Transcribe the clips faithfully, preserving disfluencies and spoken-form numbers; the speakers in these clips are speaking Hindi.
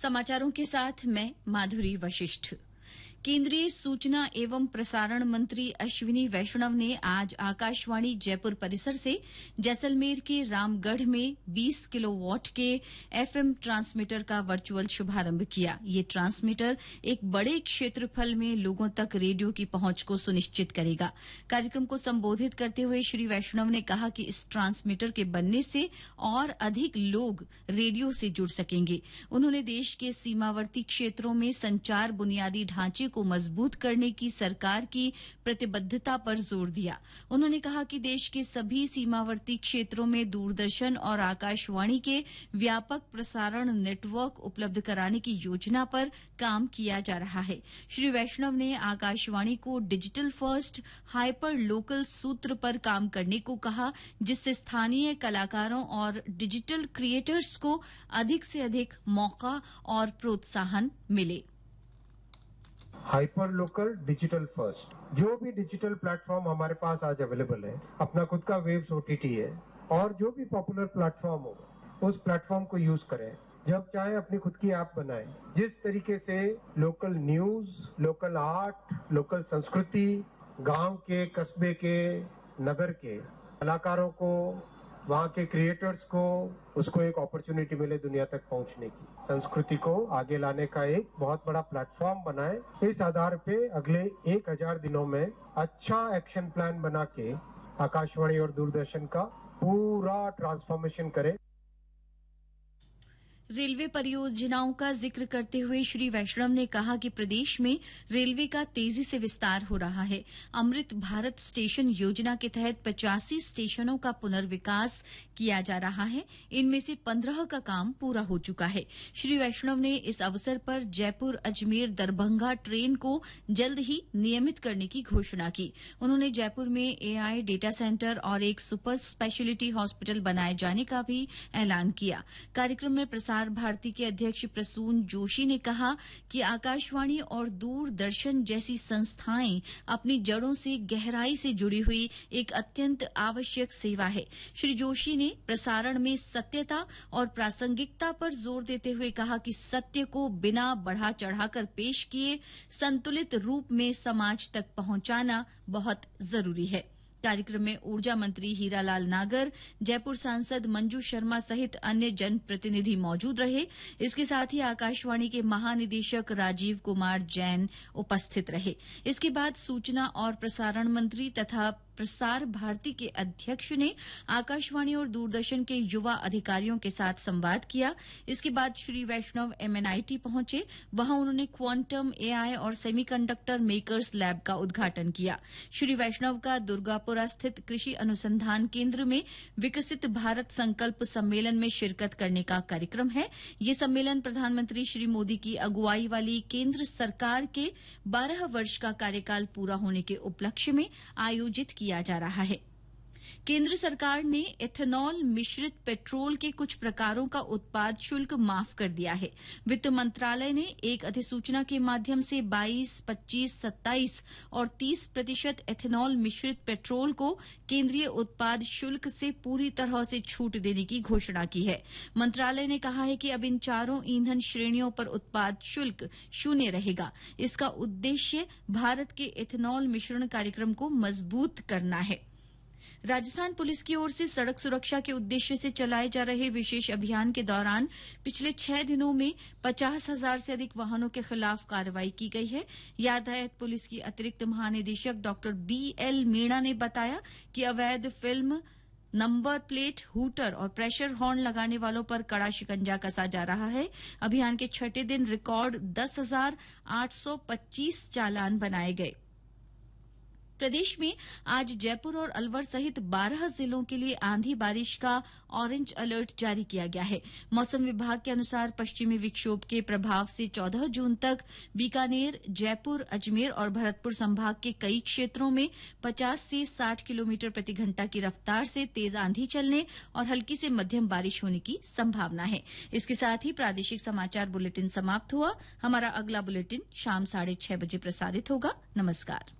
समाचारों के साथ मैं माधुरी वशिष्ठ। केंद्रीय सूचना एवं प्रसारण मंत्री अश्विनी वैष्णव ने आज आकाशवाणी जयपुर परिसर से जैसलमेर के रामगढ़ में बीस किलोवाट के एफएम ट्रांसमीटर का वर्चुअल शुभारंभ किया। ये ट्रांसमीटर एक बड़े क्षेत्रफल में लोगों तक रेडियो की पहुंच को सुनिश्चित करेगा। कार्यक्रम को संबोधित करते हुए श्री वैष्णव ने कहा कि इस ट्रांसमीटर के बनने से और अधिक लोग रेडियो से जुड़ सकेंगे। उन्होंने देश के सीमावर्ती क्षेत्रों में संचार बुनियादी ढांचे को मजबूत करने की सरकार की प्रतिबद्धता पर जोर दिया। उन्होंने कहा कि देश के सभी सीमावर्ती क्षेत्रों में दूरदर्शन और आकाशवाणी के व्यापक प्रसारण नेटवर्क उपलब्ध कराने की योजना पर काम किया जा रहा है। श्री वैष्णव ने आकाशवाणी को डिजिटल फर्स्ट हाइपर लोकल सूत्र पर काम करने को कहा, जिससे स्थानीय कलाकारों और डिजिटल क्रिएटर्स को अधिक से अधिक मौका और प्रोत्साहन मिले। हाइपर लोकल डिजिटल फर्स्ट, जो भी डिजिटल प्लेटफॉर्म हमारे पास आज अवेलेबल है, अपना खुद का वेव्स ओटीटी है और जो भी पॉपुलर प्लेटफॉर्म हो उस प्लेटफॉर्म को यूज करें। जब चाहे अपनी खुद की ऐप बनाएं। जिस तरीके से local news, local art, local संस्कृति, गांव के, कस्बे के, नगर के कलाकारों को, वहाँ के क्रिएटर्स को, उसको एक अपॉर्चुनिटी मिले दुनिया तक पहुंचने की, संस्कृति को आगे लाने का एक बहुत बड़ा प्लेटफॉर्म बनाए। इस आधार पे अगले एक हजार दिनों में अच्छा एक्शन प्लान बना के आकाशवाणी और दूरदर्शन का पूरा ट्रांसफॉर्मेशन करें। रेलवे परियोजनाओं का जिक्र करते हुए श्री वैष्णव ने कहा कि प्रदेश में रेलवे का तेजी से विस्तार हो रहा है। अमृत भारत स्टेशन योजना के तहत पचासी स्टेशनों का पुनर्विकास किया जा रहा है। इनमें से पंद्रह का काम पूरा हो चुका है। श्री वैष्णव ने इस अवसर पर जयपुर अजमेर दरभंगा ट्रेन को जल्द ही नियमित करने की घोषणा की। उन्होंने जयपुर में एआई डेटा सेंटर और एक सुपर स्पेशलिटी हॉस्पिटल बनाए जाने का भी ऐलान किया। कार्यक्रम में प्रसार भारती के अध्यक्ष प्रसून जोशी ने कहा कि आकाशवाणी और दूरदर्शन जैसी संस्थाएं अपनी जड़ों से गहराई से जुड़ी हुई एक अत्यंत आवश्यक सेवा है। श्री जोशी ने प्रसारण में सत्यता और प्रासंगिकता पर जोर देते हुए कहा कि सत्य को बिना बढ़ा चढ़ाकर पेश किए संतुलित रूप में समाज तक पहुंचाना बहुत जरूरी है। कार्यक्रम में ऊर्जा मंत्री हीरालाल नागर, जयपुर सांसद मंजू शर्मा सहित अन्य जनप्रतिनिधि मौजूद रहे। इसके साथ ही आकाशवाणी के महानिदेशक राजीव कुमार जैन उपस्थित रहे। इसके बाद सूचना और प्रसारण मंत्री तथा प्रसार भारती के अध्यक्ष ने आकाशवाणी और दूरदर्शन के युवा अधिकारियों के साथ संवाद किया। इसके बाद श्री वैष्णव एमएनआईटी पहुंचे। वहां उन्होंने क्वांटम, एआई और सेमीकंडक्टर मेकर्स लैब का उद्घाटन किया। श्री वैष्णव का दुर्गापुरा स्थित कृषि अनुसंधान केंद्र में विकसित भारत संकल्प सम्मेलन में शिरकत करने का कार्यक्रम है। ये सम्मेलन प्रधानमंत्री श्री मोदी की अगुवाई वाली केंद्र सरकार के बारह वर्ष का कार्यकाल पूरा होने के उपलक्ष्य में आयोजित किया किया जा रहा है। केंद्र सरकार ने एथेनॉल मिश्रित पेट्रोल के कुछ प्रकारों का उत्पाद शुल्क माफ कर दिया है। वित्त मंत्रालय ने एक अधिसूचना के माध्यम से बाईस, पच्चीस, सत्ताईस और तीस प्रतिशत एथेनॉल मिश्रित पेट्रोल को केंद्रीय उत्पाद शुल्क से पूरी तरह से छूट देने की घोषणा की है। मंत्रालय ने कहा है कि अब इन चारों ईंधन श्रेणियों पर उत्पाद शुल्क शून्य रहेगा। इसका उद्देश्य भारत के एथेनॉल मिश्रण कार्यक्रम को मजबूत करना है। राजस्थान पुलिस की ओर से सड़क सुरक्षा के उद्देश्य से चलाए जा रहे विशेष अभियान के दौरान पिछले छह दिनों में पचास हजार से अधिक वाहनों के खिलाफ कार्रवाई की गई है। यातायात पुलिस की अतिरिक्त महानिदेशक डॉक्टर बी एल मीणा ने बताया कि अवैध फिल्म, नंबर प्लेट, हूटर और प्रेशर हॉर्न लगाने वालों पर कड़ा शिकंजा कसा जा रहा है। अभियान के छठे दिन रिकॉर्ड दस हजार आठ सौ पच्चीस चालान बनाए गए। प्रदेश में आज जयपुर और अलवर सहित बारह जिलों के लिए आंधी बारिश का ऑरेंज अलर्ट जारी किया गया है। मौसम विभाग के अनुसार पश्चिमी विक्षोभ के प्रभाव से चौदह जून तक बीकानेर, जयपुर, अजमेर और भरतपुर संभाग के कई क्षेत्रों में पचास से साठ किलोमीटर प्रति घंटा की रफ्तार से तेज आंधी चलने और हल्की से मध्यम बारिश होने की संभावना है। इसके साथ ही प्रादेशिक समाचार बुलेटिन समाप्त हुआ। हमारा अगला बुलेटिन शाम साढ़े छह बजे प्रसारित होगा। नमस्कार।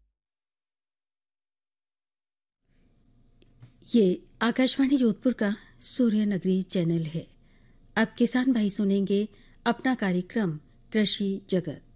ये आकाशवाणी जोधपुर का सूर्य नगरी चैनल है। अब किसान भाई सुनेंगे अपना कार्यक्रम कृषि जगत।